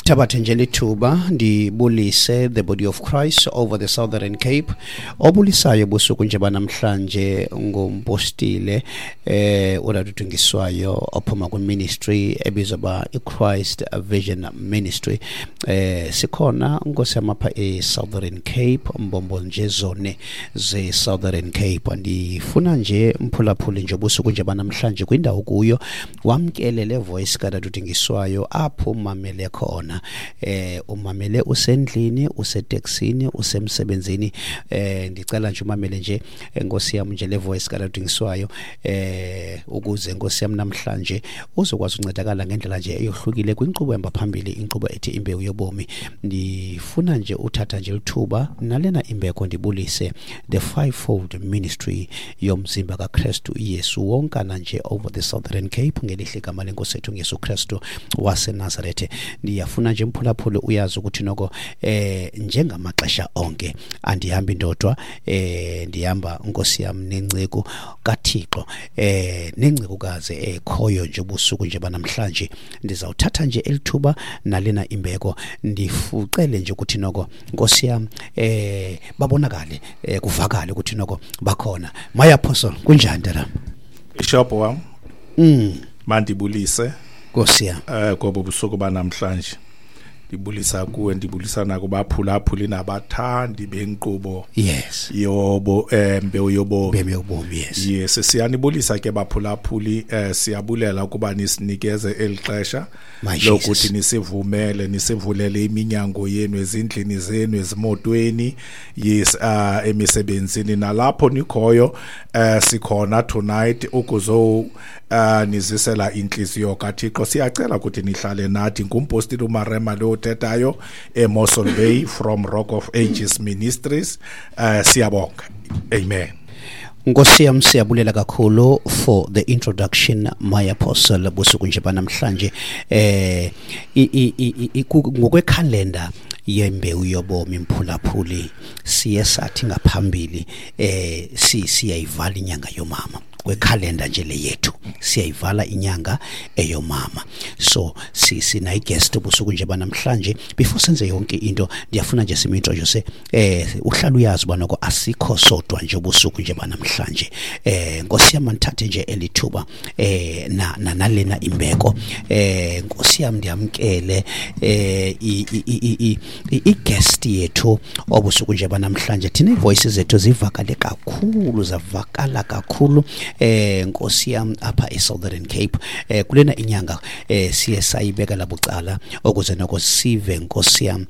Tabathe nje lithuba ndibulise the body of Christ over the Southern Cape obulisayo busuku nje banamhlanje ngompostile oladudungiswayo ophuma ku ministry ebizwa ba Christ Vision Ministry. Sikhona Nkosi yamapha Southern Cape mbombo nje zone ze Southern Cape ndifuna nje mphulaphuli nje busuku nje banamhlanje kwindawo kuyo wamkele le voice kadadudungiswayo apho mamele khona. Umamele usendlini usetaxini usemsebenzini ndicela nje umamele nje Nkosi yami nje le voice kadadungiswayo ukuze Nkosi yami namhlanje uzokwazi uncedakala ngendlela nje eyohlukile kwinkqubo emba phambili inkqubo ethi imbewu yobomi. Ndifuna nje uthatha nje lithuba nalena imbeko ndibulise the fivefold ministry yomzimba kaKristu Yesu wonkana nje over the Southern Cape ngelihle igama lenkosi yethu Yesu Kristu wase Nazareth. Ndiyafuna nje mphulaphuli uyazi ukuthi noko njengamaxesha onke andihambi ndodwa ndihamba Nkosi yami nenciko kaThixo nencikukazi ekhoyo nje ubusuku nje banamhlanje ndizawuthatha nje elithuba nalena imbeko ndifucele nje ukuthi noko Nkosi yami babonakale kuvakale ukuthi noko bakhona. My apostle kunjani dara Bishop wami mandibulise Nkosi yami ngoba ubusuku banamhlanje ndibulisa kuwe ndibulisa nakubaphulaphuli nabathandi benkqubo yes yobo mbewu yobomi yes siyanibulisa ke baphulaphuli siyabulela ukuba nisinikeze elixesha lokuthi nisivulele iminyango yenu ezindlini zenu ezimotweni yes emisebenzini nalapho nikhoyo sikhona tonight ukuzo nizisela inhliziyo kaThixo. Siyacela ukuthi nihlale nathi ngumpostile uMarema lo tetayo eMossel Bay from Rock of Ages Ministries. Siyabonga. Amen. Nkosi yami siyabulela kakhulu for the introduction my apostle busuku nje banamhlanje ngokwekhalenda yembewu yobomi mphulaphuli siyesathi ngaphambili siyayivala inyanga yomama kwekhalenda nje le yethu siyayivala inyanga eyomama. So sina guest busuku nje banamhlanje before senze yonke into ndiyafuna nje simintroduce uhlala uyazi banoko asikho sodwa nje busuku nje banamhlanje. Nkosi yami nithathe nje elithuba nalena imbeko Nkosi yami ndiyamkele i-guest yethu obusuku nje banamhlanje thina voices zethu zivakale kakhulu zavakala kakhulu Nkosi yami apha eSouthern Cape kulena inyanga siye sayibeka labucala ukuze noko sive Nkosi yami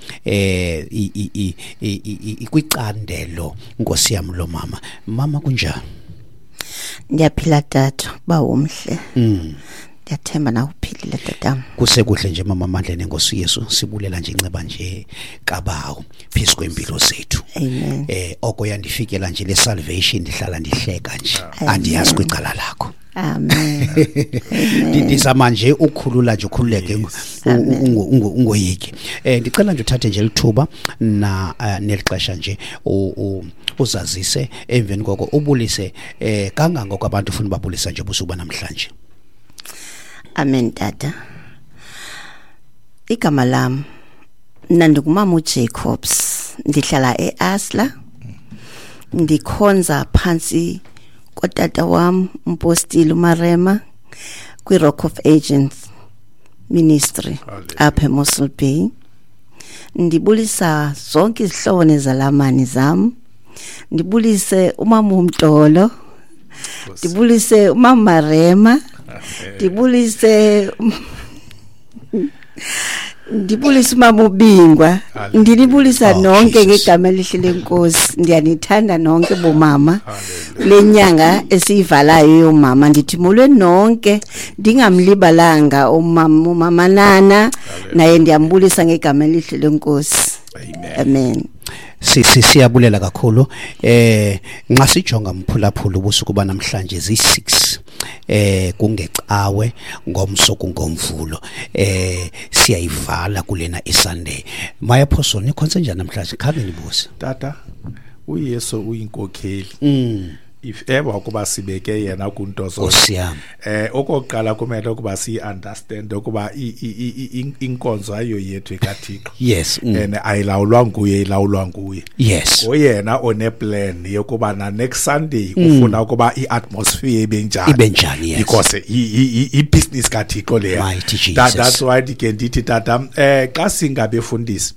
kwicandelo Nkosi yami lo mama kunjani? Ndiyaphila tata ba umhle ndiyathemba na uphilile tata kusekuhle nje mama Mandla nenkosi Yesu sibulela nje inceba nje kabawo phezulu kwempilo zethu. Amen. Oko yandifikela nje le salvation ndihlala ndihleka nje andiyazi kwicala lakho. Amen. Ndizama nje ukhulula nje ukhululeke ungoyiki. Ndicela nje uthathe nje lithuba na nelixesha nje uzazise emveni koko ubulise kangangoko abantu ufuna babulisa nje busuku banamhlanje. Amen tata. Igama lami nandingumama uJacobs ndihlala eAsla ndikhonza phansi kotata wami umpostile uMarema kwi Rock of Ages Ministry apha eMossel Bay. Ndibulisa zonke izihlobo nezalamani zami. Ndibulise umama uMtolo. Ndibulise umama Marema. Ndibulisa umama uBingwa. Ndilibulisa nonke ngegama elihle lenkosi. Ndiyanithanda nonke bomama. Lenyanga esivalayo yomama ndithi molweni nonke ndingamlibalanga umama Nana naye ndiyambulisa ngegama elihle lenkosi. Amen. Siyabulela kakhulu nxa sijonga mphulaphula ubusuku banamhlanje zi6 kungecawe ngomsuku ngomvulo siyayivala kulena iSunday. My apostle nikhonse njani namhlanje khange nibuze tata uYesu uyinkokheli if ever kuba sibeke yena kunto zonke okokuqala kumele ukuba si understand ukuba inkonzo ayo yethu ekaThixo yes and ayilawulwa nguye ilawulwa nguye yes oyena one plan yokuba na next Sunday ufuna ukuba iatmosphere ibe njani yes because business kaThixo leya that's why ndithi tata xa singabefundisi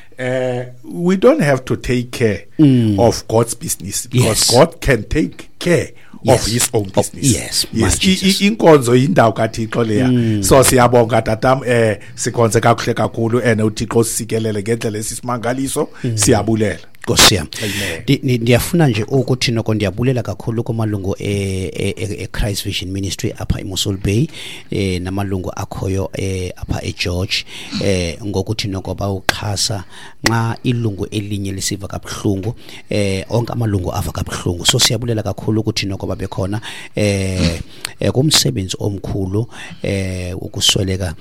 we don't have to take care of God's business because God can take care of his own business. Yes. Inkonzo indawo kaThixo leya. So siyabonga tatam sikhonze kakuhle kakhulu and uThixo sikelele ngendlela esisimangaliso siyabulela. Nkosi yami ndiyafuna nje ukuthi noko ndiyabulela kakhulu kumalungu Christ Vision Ministry apha eMossel Bay namalungu akhoyo apha eGeorge ngokuthi noko bawuxhasa nxa ilungu elinye lisiva kabuhlungu onke amalungu ava kabuhlungu so siyabulela kakhulu ukuthi noko babe khona kumsebenzi omkhulu ukusweleka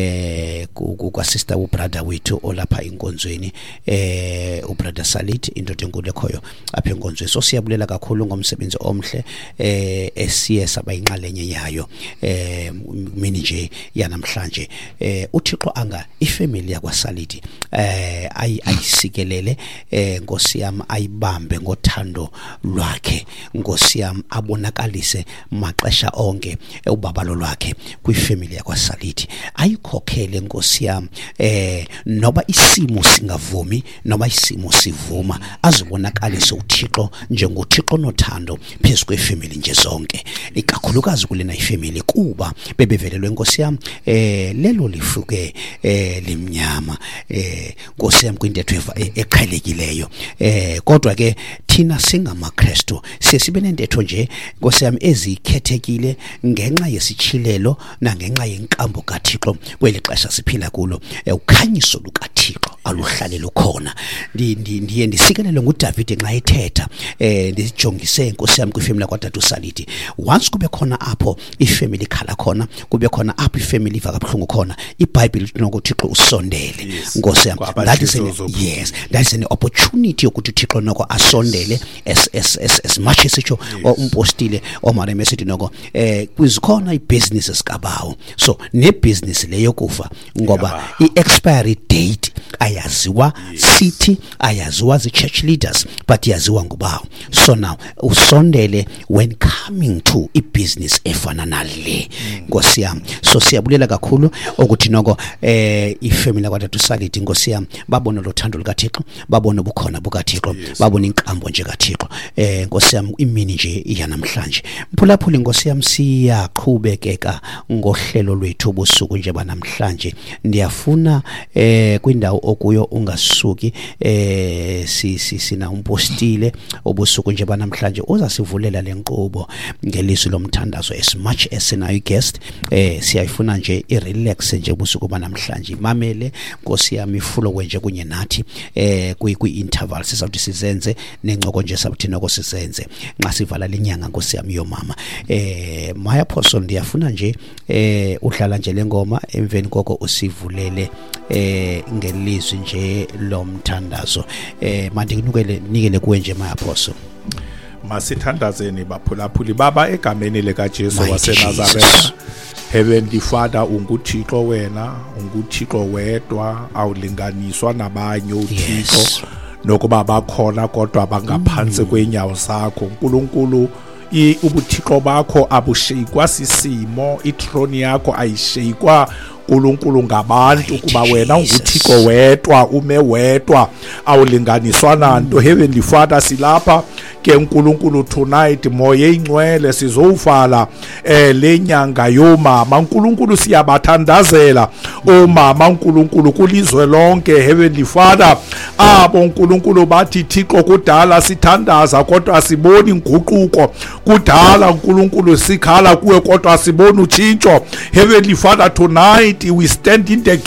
kuka sister ubrother wethu olapha inkonzweni ubrother Sali indoda enkulu ekhoyo apha enkonzweni so siyabulela kakhulu ngomsebenzi omhle esiye sabayinxalenye yayo mini nje yanamhlanje uThixo anga ifamily yakwaSalidi ayisikelele Nkosi yami ayibambe ngothando lwakhe Nkosi yami abonakalise maxesha onke ubabalo lwakhe kwifamily yakwaSalidi ayikhokhele Nkosi yami noba isimo singavumi noba isimo sivuma azibonakalise uThixo njengoThixo nothando phezu kwefamily nje zonke ikakhulukazi kulena ifamily kuba bebevelelwe Nkosi yami lelo lifuke limnyama Nkosi yami kwintetho eqhelekileyo kodwa ke thina singamaKristu sesibe nentetho nje Nkosi yami ezikhethekile ngenxa yesichilelo na ngenxa yenkambo kaThixo kweli xesha siphila kulo ukhanyiso lukaThixo aluhlale lukhona ndiye ndisikelele nguDavid nxa ethetha ndijongise Nkosi yami kwifamily yakwaDadu Salidi once kube khona apho ifamily khala khona kube khona apho ifamily iva kabuhlungu khona iBhayibheli lithi nokuThixo usondele Nkosi yami that is an opportunity yokuthi uThixo noko asondele as much as icho umpostile omareme sithi noko kuzikhona ibusinesses kabawo so nebusiness leyo kufa ngoba iexpiry date ayaziwa city ayaziwa the church leaders but yaziwa ngubawo so now usondele when coming to ibusiness efana nale Nkosi yami so siyabulela kakhulu ukuthi noko ifamily yakwaDadu Salidi Nkosi yami babona lothando lukaThixo babona ubukhona bukaThixo babona inkambo nje kaThixo Nkosi yami imini nje yanamhlanje mphulaphuli Nkosi yami siyaqhubekeka ngohlelo lwethu obusuku nje banamhlanje ndiyafuna kwindawo okuyo ungasuki sina umpostile obusuku nje banamhlanje uzasivulela lenqubo ngelizwi lomthandazo as much as sinayo guest siyayifuna nje irelax nje ubusuku banamhlanje mamele Nkosi yami follow nje kunye nathi kwi-interval sizawuthi sizenze nencoko nje sabuthina kosizenze nxa sivala lenyanga Nkosi yami yomama my apostle ndiyafuna nje udlala nje lengoma emveni koko usivulele ngelizwi nje lomthandazo nikele kuwe nje my apostle masithandazeni baphulaphuli baba egameni likaJesu waseNazaretha Heavenly Father unguThixo wena unguThixo wedwa awulinganiswa nabanye uThixo nokuba bakhona kodwa bangaphansi kwenyawo zakho uNkulunkulu ubuthixo bakho abushayikwa sisimo ithrone yakho ayishayikwa uNkulunkulu ngabantu kuba wena unguThixo wedwa ume wedwa awulinganiswa nanto Heavenly Father silapha ke uNkulunkulu tonight moya ingcwele sizowuvala lenyanga yomama uNkulunkulu siyabathandazela omama uNkulunkulu kulizwe lonke Heavenly Father abo uNkulunkulu bathi Thixo kudala sithandaza kodwa asiboni inguquko kudala uNkulunkulu sikhala kuwe kodwa asiboni utshintsho Heavenly Father tonight we stand in the gap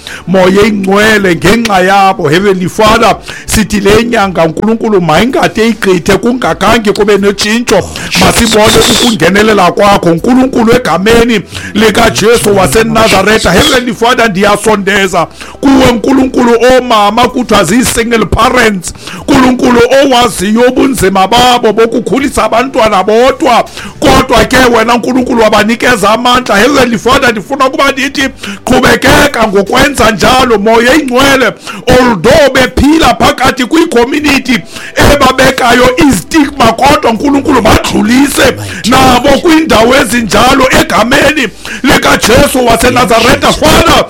moya ingcwele ngenxa yabo. Heavenly Father, sithi le nyanga uNkulunkulu mayingade igqithe kungakange kube notshintsho, masibone ukungenelela kwakho uNkulunkulu egameni lika Jesu waseNazaretha. Heavenly Father, ndiyasondeza kuwe uNkulunkulu omama kuthiwa zi-single parents, uNkulunkulu owaziyo ubunzima babo bokukhulisa abantwana bodwa, kodwa ke wena uNkulunkulu wabanikeza amandla. Heavenly Father, ndifuna ukuba ndithi qhubekeka ngokwenza njalo moya ingcwele, although bephila phakathi kwi-community ebabekayo istigma, kodwa uNkulunkulu badlulise nabo kwindawo ezinjalo egameni lika Jesu waseNazaretha. Father,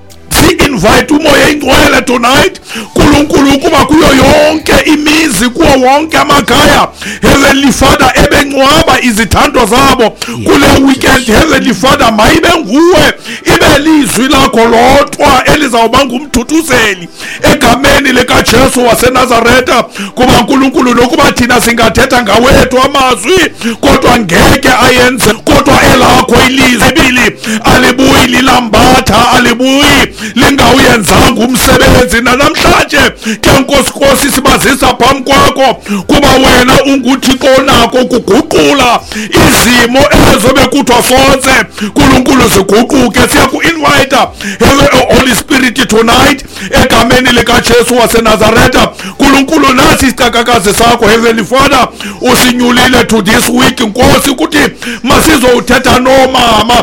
invite umoya ingcwele tonight uNkulunkulu ukuba kuyo yonke imizi, kuwo wonke amakhaya, Heavenly Father, ebencwaba izithando zabo kule weekend. Heavenly Father, mayibe nguwe, ibe lizwi lakho lodwa elizawuba ngumthuthuzeli egameni lika Jesu waseNazaretha. Kuba uNkulunkulu nokuba thina singathetha ngawethu amazwi kodwa ngeke ayenze, kodwa elakho ilizwi alibuyi lilambatha, alibuyi lingawuyenzanga umsebenzi. Namhlanje ke Nkosi sibazisa phambi kwakho kuba wena unguThixo onako ukuguqula izimo ezobe kuthiwa sonke uNkulunkulu ziguquke. Siyaku-invite Holy Spirit tonight egameni lika Jesu waseNazaretha. uNkulunkulu nasi isicakakazi sakho Heavenly Father, usinyulile to this week Nkosi ukuthi masizowuthetha nomama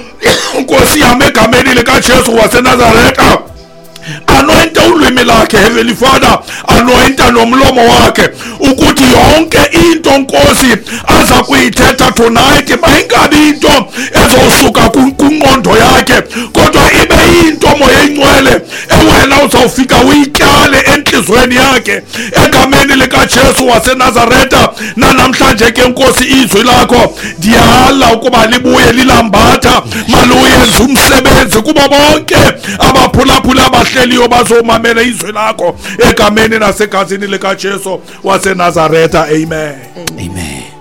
Nkosi yami egameni lika Jesu waseNazaretha. Anointa ulwimi lakhe Heavenly Father, anointa nomlomo wakhe ukuthi yonke into Nkosi aza kuyithetha tonight mayingabi into ezosuka kunqondo yakhe, kodwa ibe into moya ingcwele ewena uzawufika uyityale enhlizweni yakhe egameni lika Jesu waseNazaretha. Namhlanje ke Nkosi izwi lakho ndiyala ukuba libuye lilambatha, maluyenze umsebenzi kubo bonke abaphulaphula abahleliyo bazomamela izwi lakho egameni nasegazini lika Jesu waseNazaretha. Amen. Amen.